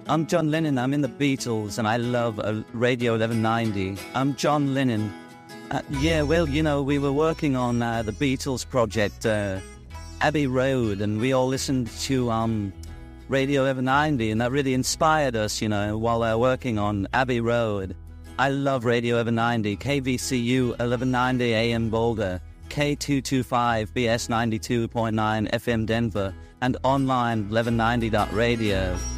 I'm John Lennon. I'm in the Beatles, and I love Radio 1190. I'm John Lennon. We were working on the Beatles project, Abbey Road, and we all listened to Radio 1190, and that really inspired us, while working on Abbey Road. I love Radio 1190, KVCU 1190 AM Boulder, K225 BS 92.9 FM Denver, and online 1190.radio.